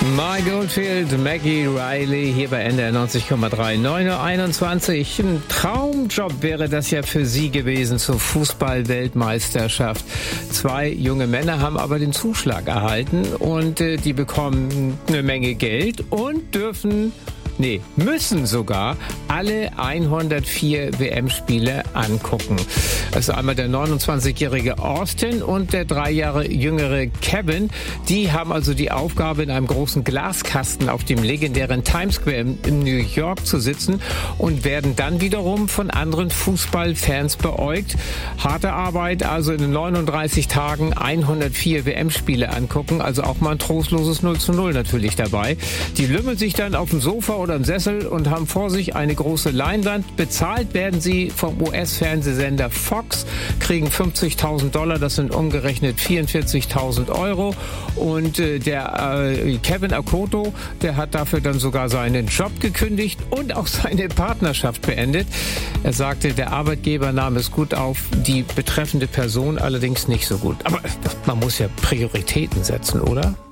Mike Oldfield, Maggie Riley, hier bei NDR 90,3, 9:21 Uhr. Ein Traumjob wäre das ja für Sie gewesen zur Fußball-Weltmeisterschaft. 2 junge Männer haben aber den Zuschlag erhalten und die bekommen eine Menge Geld und müssen sogar alle 104 WM-Spiele angucken. Das ist einmal der 29-jährige Austin und der 3 Jahre jüngere Kevin. Die haben also die Aufgabe, in einem großen Glaskasten auf dem legendären Times Square in New York zu sitzen und werden dann wiederum von anderen Fußballfans beäugt. Harte Arbeit, also in 39 Tagen 104 WM-Spiele angucken, also auch mal ein trostloses 0:0 natürlich dabei. Die lümmeln sich dann auf dem Sofa oder im Sessel und haben vor sich eine große Leinwand. Bezahlt werden sie vom US-Fernsehsender Fox, kriegen $50.000, das sind umgerechnet 44.000 Euro. Und der Kevin Akoto, der hat dafür dann sogar seinen Job gekündigt und auch seine Partnerschaft beendet. Er sagte, der Arbeitgeber nahm es gut auf, die betreffende Person allerdings nicht so gut. Aber man muss ja Prioritäten setzen, oder?